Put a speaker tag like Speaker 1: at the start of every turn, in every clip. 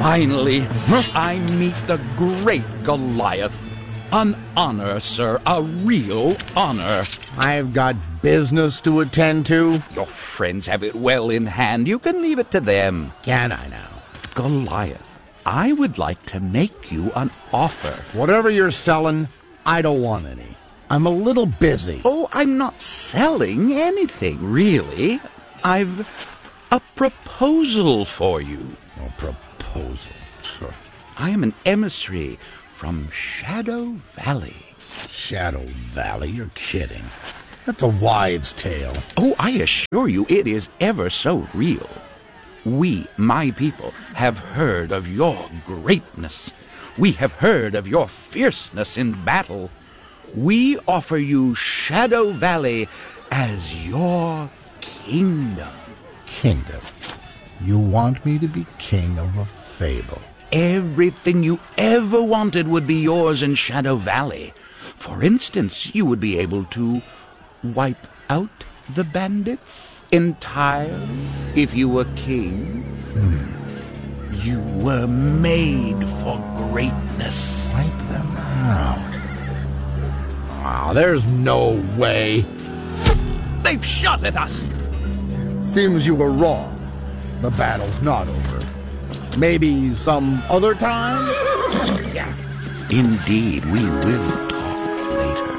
Speaker 1: Finally, I meet the great Goliath. An honor, sir, a real honor.
Speaker 2: I've got business to attend to.
Speaker 1: Your friends have it well in hand. You can leave it to them.
Speaker 2: Can I now?
Speaker 1: Goliath, I would like to make you an offer.
Speaker 2: Whatever you're selling, I don't want any. I'm a little busy.
Speaker 1: Oh, I'm not selling anything, really. I've a proposal for you.
Speaker 2: A proposal? Sure.
Speaker 1: I am an emissary from Shadow Valley.
Speaker 2: Shadow Valley? You're kidding. That's a wives' tale.
Speaker 1: Oh, I assure you it is ever so real. We, my people, have heard of your greatness. We have heard of your fierceness in battle. We offer you Shadow Valley as your kingdom.
Speaker 2: Kingdom? You want me to be king of a fable?
Speaker 1: Everything you ever wanted would be yours in Shadow Valley. For instance, you would be able to wipe out the bandits entirely if you were king. You were made for greatness.
Speaker 2: Wipe them out? There's no way.
Speaker 1: They've shot at us.
Speaker 2: Seems you were wrong. The battle's not over. Maybe some other time?
Speaker 1: Yeah. Indeed, we will talk later.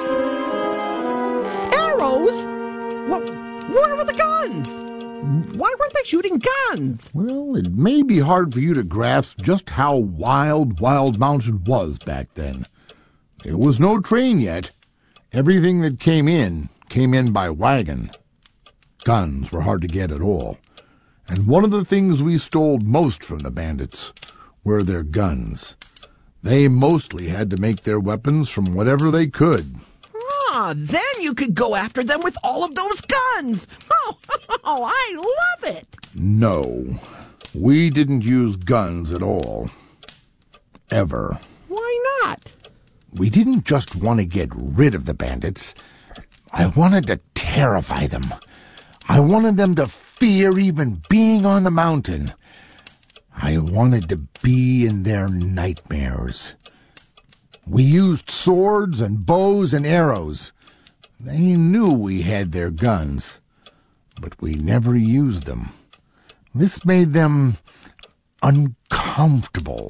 Speaker 3: Arrows? Where were the guns? Why weren't they shooting guns?
Speaker 2: Well, it may be hard for you to grasp just how wild Wild Mountain was back then. There was no train yet. Everything that came in by wagon. Guns were hard to get at all. And one of the things we stole most from the bandits were their guns. They mostly had to make their weapons from whatever they could.
Speaker 3: Then you could go after them with all of those guns. Oh, I love it.
Speaker 2: No, we didn't use guns at all. Ever.
Speaker 3: Why not?
Speaker 2: We didn't just want to get rid of the bandits. I wanted to terrify them. I wanted them to fear even being on the mountain. I wanted to be in their nightmares. We used swords and bows and arrows. They knew we had their guns, but we never used them. This made them uncomfortable,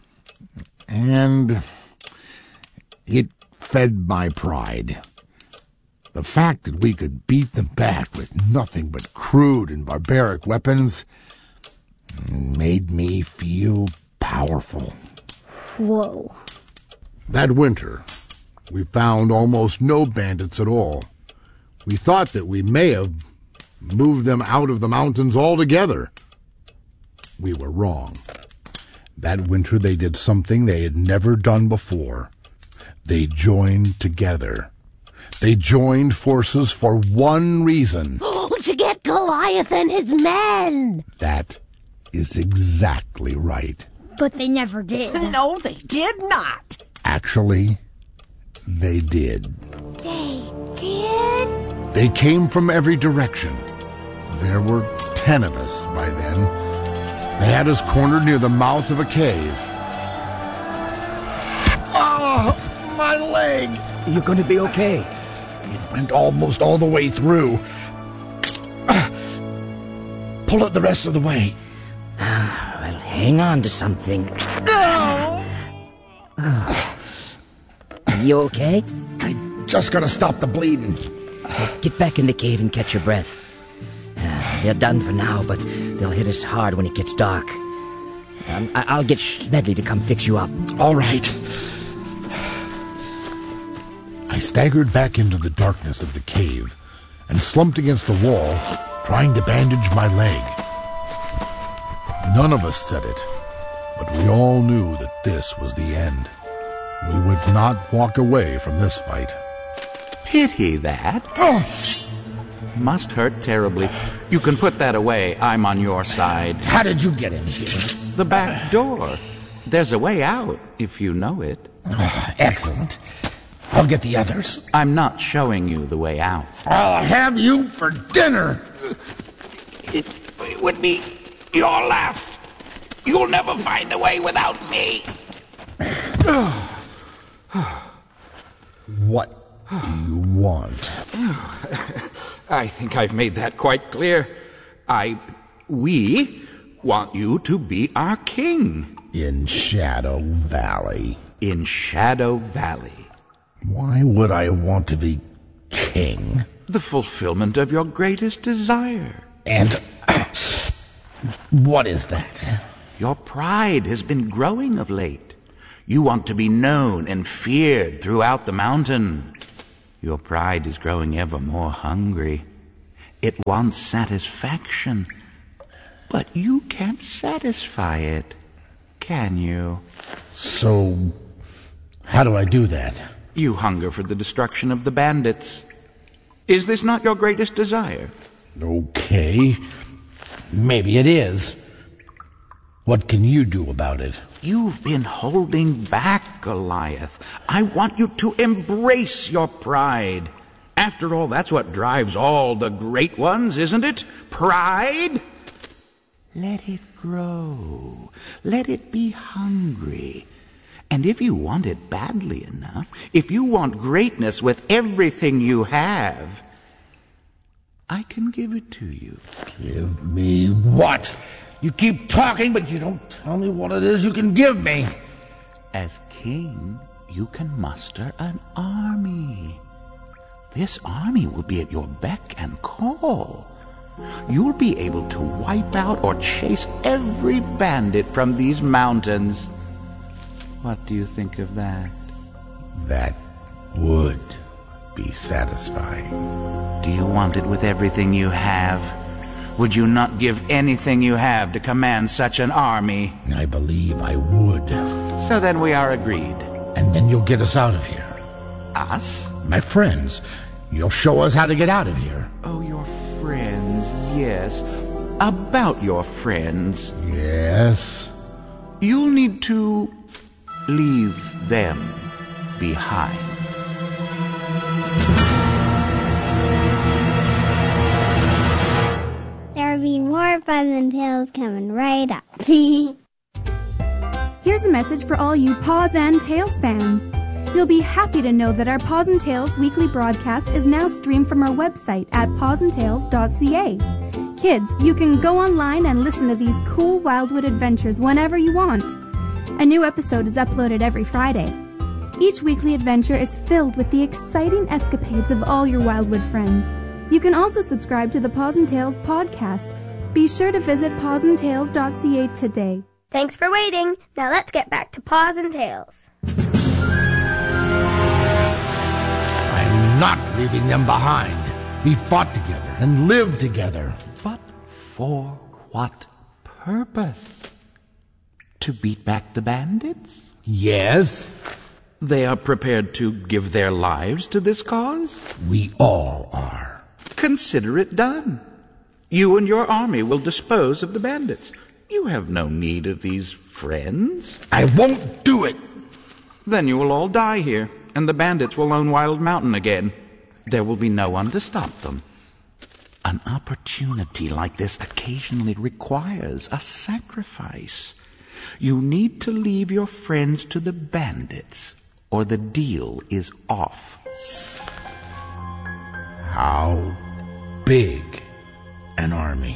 Speaker 2: and it fed my pride. The fact that we could beat them back with nothing but crude and barbaric weapons made me feel powerful.
Speaker 4: Whoa.
Speaker 2: That winter, we found almost no bandits at all. We thought that we may have moved them out of the mountains altogether. We were wrong. That winter they did something they had never done before. They joined together. They joined forces for one reason.
Speaker 4: To get Goliath and his men!
Speaker 2: That is exactly right.
Speaker 4: But they never did.
Speaker 3: No, they did not.
Speaker 2: Actually, they did.
Speaker 4: They did?
Speaker 2: They came from every direction. There were 10 of us by then. They had us cornered near the mouth of a cave. Oh, my leg!
Speaker 5: You're going to be okay.
Speaker 2: It went almost all the way through. Pull it the rest of the way.
Speaker 5: Well, hang on to something. You okay?
Speaker 2: I just gotta stop the bleeding.
Speaker 5: Get back in the cave and catch your breath. They're done for now, but they'll hit us hard when it gets dark. I'll get Smedley to come fix you up.
Speaker 2: All right. I staggered back into the darkness of the cave and slumped against the wall, trying to bandage my leg. None of us said it, but we all knew that this was the end. We would not walk away from this fight.
Speaker 1: Pity that. Must hurt terribly. You can put that away. I'm on your side.
Speaker 2: How did you get in here?
Speaker 1: The back door. There's a way out, if you know it.
Speaker 2: Excellent. I'll get the others.
Speaker 1: I'm not showing you the way out.
Speaker 2: I'll have you for dinner.
Speaker 1: It would be your last You'll never find the way without me.
Speaker 2: What do you want?
Speaker 1: I think I've made that quite clear. We want you to be our king.
Speaker 2: In Shadow Valley.
Speaker 1: In Shadow Valley.
Speaker 2: Why would I want to be king?
Speaker 1: The fulfillment of your greatest desire.
Speaker 2: And what is that?
Speaker 1: Your pride has been growing of late. You want to be known and feared throughout the mountain. Your pride is growing ever more hungry. It wants satisfaction, but you can't satisfy it, can you?
Speaker 2: So, how do I do that?
Speaker 1: You hunger for the destruction of the bandits. Is this not your greatest desire?
Speaker 2: Okay, maybe it is. What can you do about it?
Speaker 1: You've been holding back, Goliath. I want you to embrace your pride. After all, that's what drives all the great ones, isn't it? Pride? Let it grow. Let it be hungry. And if you want it badly enough, if you want greatness with everything you have, I can give it to you.
Speaker 2: Give me what? You keep talking, but you don't tell me what it is you can give me.
Speaker 1: As king, you can muster an army. This army will be at your beck and call. You'll be able to wipe out or chase every bandit from these mountains. What do you think of that?
Speaker 2: That would be satisfying.
Speaker 1: Do you want it with everything you have? Would you not give anything you have to command such an army?
Speaker 2: I believe I would.
Speaker 1: So then we are agreed.
Speaker 2: And then you'll get us out of here.
Speaker 1: Us?
Speaker 2: My friends. You'll show us how to get out of here.
Speaker 1: Oh, your friends, yes. About your friends.
Speaker 2: Yes?
Speaker 1: You'll need to leave them behind.
Speaker 4: There'll be more fun and tales coming right up.
Speaker 6: Here's a message for all you Paws and Tales fans. You'll be happy to know that our Paws and Tales weekly broadcast is now streamed from our website at pawsandtales.ca. Kids, you can go online and listen to these cool Wildwood adventures whenever you want. A new episode is uploaded every Friday. Each weekly adventure is filled with the exciting escapades of all your Wildwood friends. You can also subscribe to the Paws and Tales podcast. Be sure to visit pawsandtales.ca today.
Speaker 7: Thanks for waiting. Now let's get back to Paws and Tales.
Speaker 2: I'm not leaving them behind. We fought together and lived together.
Speaker 1: But for what purpose? To beat back the bandits?
Speaker 2: Yes?
Speaker 1: They are prepared to give their lives to this cause?
Speaker 2: We all are.
Speaker 1: Consider it done. You and your army will dispose of the bandits. You have no need of these friends.
Speaker 2: I won't do it.
Speaker 1: Then you will all die here, and the bandits will own Wild Mountain again. There will be no one to stop them. An opportunity like this occasionally requires a sacrifice. You need to leave your friends to the bandits, or the deal is off.
Speaker 2: How big an army?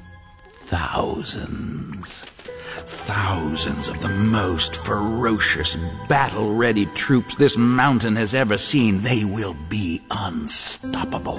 Speaker 1: Thousands. Thousands of the most ferocious, battle-ready troops this mountain has ever seen. They will be unstoppable.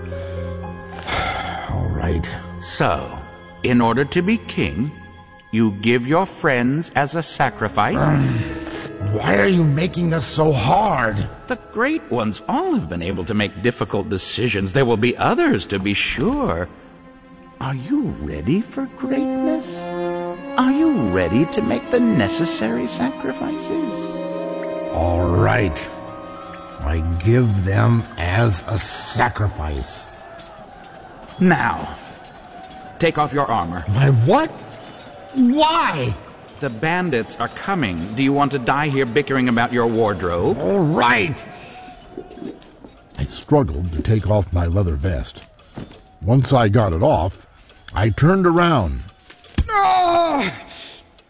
Speaker 2: All right.
Speaker 1: So, in order to be king, you give your friends as a sacrifice.
Speaker 2: Why are you making this so hard?
Speaker 1: The great ones all have been able to make difficult decisions. There will be others, to be sure. Are you ready for greatness? Are you ready to make the necessary sacrifices?
Speaker 2: All right. I give them as a sacrifice.
Speaker 1: Now, take off your armor.
Speaker 2: My what? Why?
Speaker 1: The bandits are coming. Do you want to die here bickering about your wardrobe?
Speaker 2: All right. I struggled to take off my leather vest. Once I got it off, I turned around.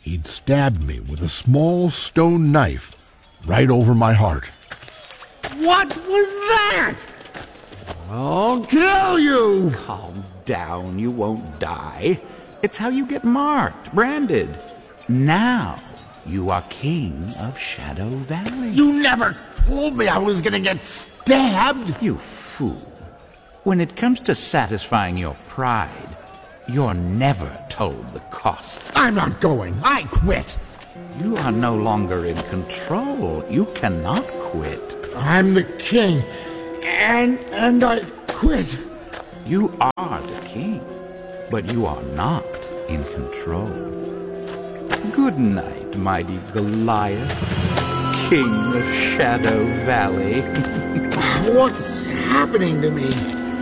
Speaker 2: he'd stabbed me with a small stone knife right over my heart.
Speaker 3: What was that? I'll kill you!
Speaker 1: Calm down, you won't die. It's how you get marked, branded. Now you are king of Shadow Valley.
Speaker 2: You never told me I was gonna get stabbed!
Speaker 1: You fool. When it comes to satisfying your pride, you're never told the cost.
Speaker 2: I'm not going. I quit.
Speaker 1: You are no longer in control. You cannot quit.
Speaker 2: I'm the king, and I quit.
Speaker 1: You are the king, but you are not in control. Good night, mighty Goliath, king of Shadow Valley.
Speaker 2: What's happening to me?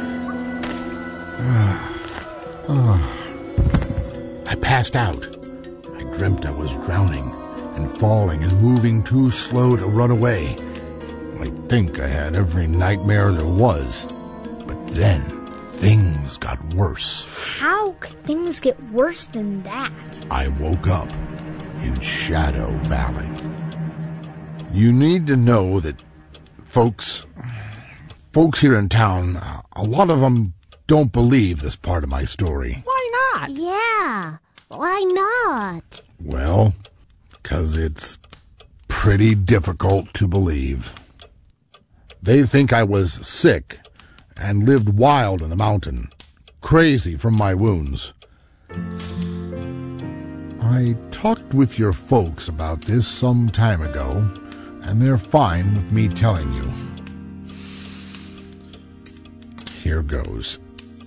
Speaker 2: I passed out. I dreamt I was drowning and falling and moving too slow to run away. I think I had every nightmare there was. But then, things got worse.
Speaker 7: How could things get worse than that?
Speaker 2: I woke up in Shadow Valley. You need to know that folks here in town, a lot of them don't believe this part of my story.
Speaker 3: Why not?
Speaker 8: Yeah, why not?
Speaker 2: Well, 'cause it's pretty difficult to believe. They think I was sick and lived wild in the mountain, crazy from my wounds. I talked with your folks about this some time ago, and they're fine with me telling you. Here goes.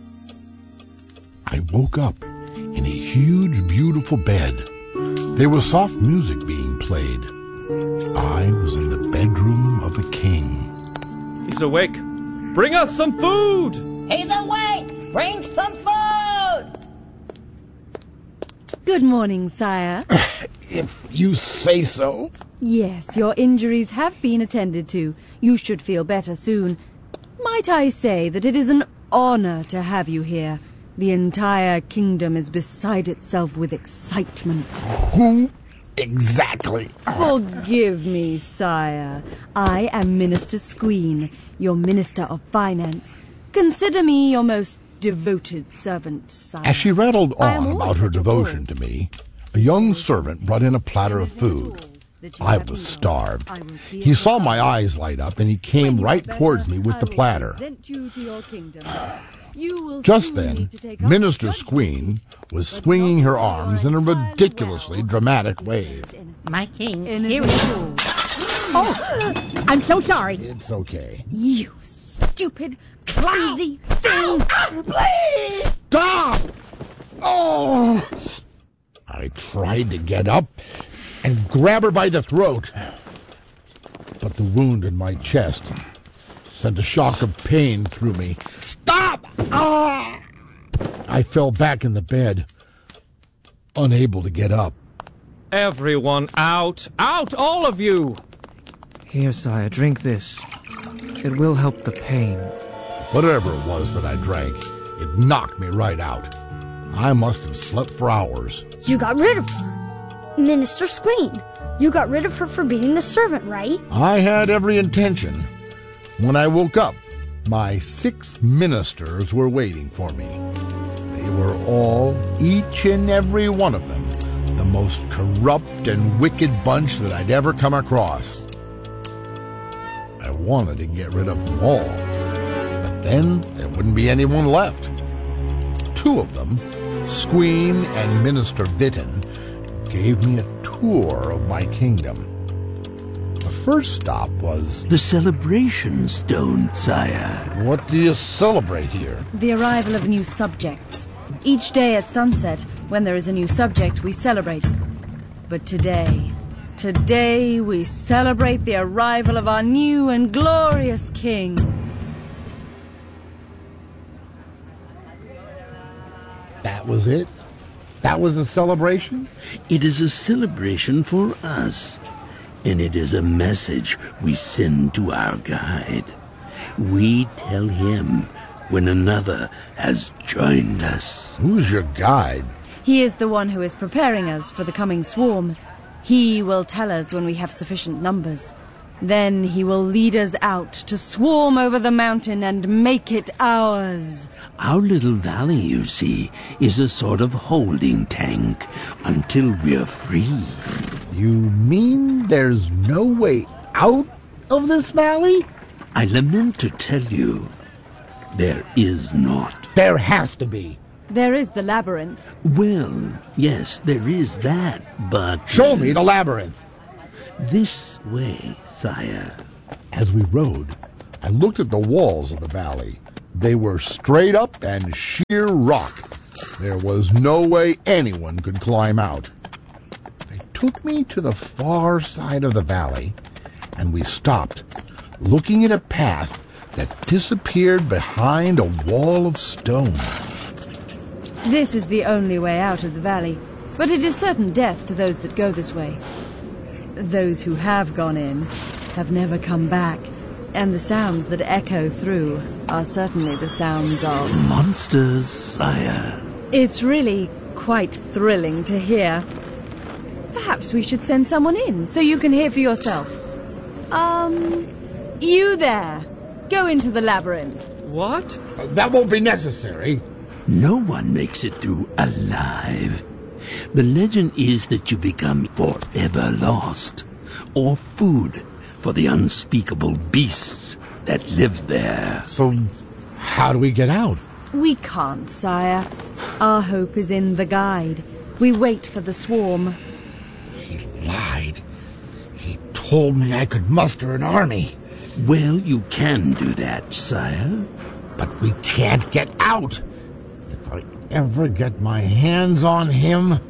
Speaker 2: I woke up in a huge, beautiful bed. There was soft music being played. I was in the bedroom of a king.
Speaker 9: He's awake. Bring us some food!
Speaker 10: He's awake! Bring some food!
Speaker 11: Good morning, sire.
Speaker 2: If you say so.
Speaker 11: Yes, your injuries have been attended to. You should feel better soon. Might I say that it is an honor to have you here. The entire kingdom is beside itself with excitement.
Speaker 2: Who exactly?
Speaker 11: Forgive me, sire. I am Minister Squeen, your Minister of Finance. Consider me your most devoted servant, sire.
Speaker 2: As she rattled on about her devotion to me, a young servant brought in a platter of food. I was starved. He saw my eyes light up, and he came right towards me with the platter. Just then, Minister Squeen was swinging her arms in a ridiculously dramatic wave.
Speaker 10: My king, here we go. Oh, I'm so sorry.
Speaker 2: It's okay.
Speaker 11: You stupid, clumsy thing!
Speaker 10: Please!
Speaker 2: Stop! Oh! I tried to get up and grab her by the throat, but the wound in my chest sent a shock of pain through me. Stop! Ah! I fell back in the bed, unable to get up.
Speaker 9: Everyone out! Out, all of you!
Speaker 12: Here, sire, drink this. It will help the pain.
Speaker 2: Whatever it was that I drank, it knocked me right out. I must have slept for hours.
Speaker 7: You got rid of her. Minister Squeen. You got rid of her for being the servant, right?
Speaker 2: I had every intention. When I woke up, my 6 ministers were waiting for me. They were all, each and every one of them, the most corrupt and wicked bunch that I'd ever come across. I wanted to get rid of them all, but then there wouldn't be anyone left. 2 of them, Squeen and Minister Vitten, gave me a tour of my kingdom. The first stop was
Speaker 13: the celebration stone, sire.
Speaker 2: What do you celebrate here?
Speaker 11: The arrival of new subjects. Each day at sunset, when there is a new subject, we celebrate. But today we celebrate the arrival of our new and glorious king.
Speaker 2: That was it? That was a celebration?
Speaker 13: It is a celebration for us, and it is a message we send to our guide. We tell him when another has joined us.
Speaker 2: Who's your guide?
Speaker 11: He is the one who is preparing us for the coming swarm. He will tell us when we have sufficient numbers. Then he will lead us out to swarm over the mountain and make it ours.
Speaker 13: Our little valley, you see, is a sort of holding tank until we're free.
Speaker 2: You mean there's no way out of this valley?
Speaker 13: I lament to tell you, there is not.
Speaker 2: There has to be.
Speaker 11: There is the labyrinth.
Speaker 13: Well, yes, there is that, but...
Speaker 2: Show me the labyrinth.
Speaker 13: This way, sire.
Speaker 2: As we rode, I looked at the walls of the valley. They were straight up and sheer rock. There was no way anyone could climb out. They took me to the far side of the valley, and we stopped, looking at a path that disappeared behind a wall of stone.
Speaker 11: This is the only way out of the valley, but it is certain death to those that go this way. Those who have gone in have never come back, and the sounds that echo through are certainly the sounds of...
Speaker 13: monsters, sire.
Speaker 11: It's really quite thrilling to hear. Perhaps we should send someone in, so you can hear for yourself. You there! Go into the labyrinth.
Speaker 9: What?
Speaker 2: That won't be necessary.
Speaker 13: No one makes it through alive. The legend is that you become forever lost, or food for the unspeakable beasts that live there.
Speaker 2: So, how do we get out?
Speaker 11: We can't, sire. Our hope is in the guide. We wait for the swarm.
Speaker 2: He lied. He told me I could muster an army.
Speaker 13: Well, you can do that, sire.
Speaker 2: But we can't get out. If I ever get my hands on him...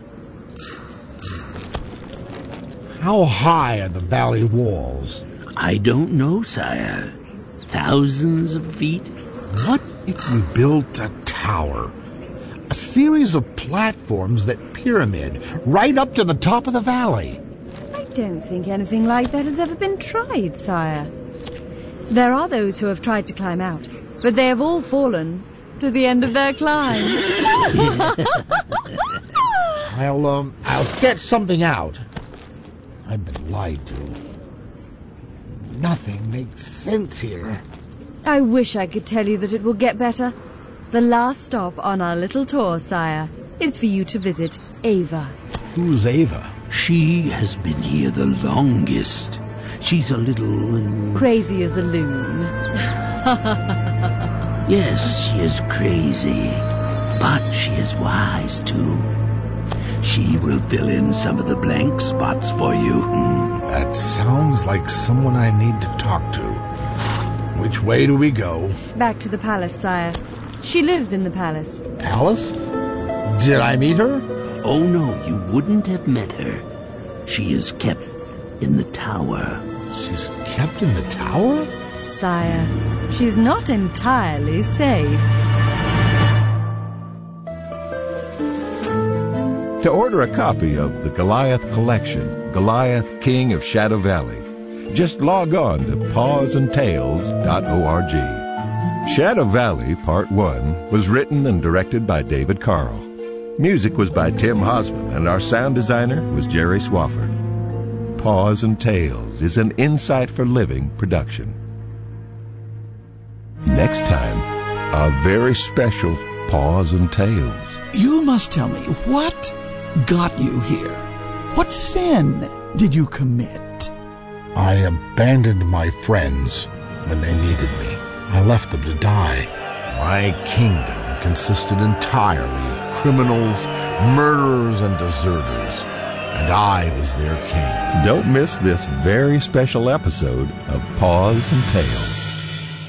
Speaker 2: How high are the valley walls?
Speaker 13: I don't know, sire. Thousands of feet?
Speaker 2: What if we built a tower? A series of platforms that pyramid right up to the top of the valley.
Speaker 11: I don't think anything like that has ever been tried, sire. There are those who have tried to climb out, but they have all fallen to the end of their climb.
Speaker 2: I'll sketch something out. I've been lied to. Nothing makes sense here.
Speaker 11: I wish I could tell you that it will get better. The last stop on our little tour, sire, is for you to visit Ava.
Speaker 2: Who's Ava?
Speaker 13: She has been here the longest. She's a little...
Speaker 11: crazy as a loon.
Speaker 13: Yes, she is crazy, but she is wise, too. She will fill in some of the blank spots for you.
Speaker 2: That sounds like someone I need to talk to. Which way do we go?
Speaker 11: Back to the palace, sire. She lives in the palace.
Speaker 2: Palace? Did I meet her?
Speaker 13: Oh, no, you wouldn't have met her. She is kept in the tower.
Speaker 2: She's kept in the tower?
Speaker 11: Sire, she's not entirely safe.
Speaker 14: To order a copy of the Goliath Collection, Goliath, King of Shadow Valley, just log on to pawsandtails.org. Shadow Valley Part 1 was written and directed by David Carl. Music was by Tim Hosman, and our sound designer was Jerry Swafford. Paws and Tales is an Insight for Living production. Next time, a very special Paws and Tales.
Speaker 15: You must tell me, what got you here? What sin did you commit?
Speaker 2: I abandoned my friends when they needed me. I left them to die. My kingdom consisted entirely of criminals, murderers, and deserters, and I was their king.
Speaker 14: Don't miss this very special episode of Paws and Tales.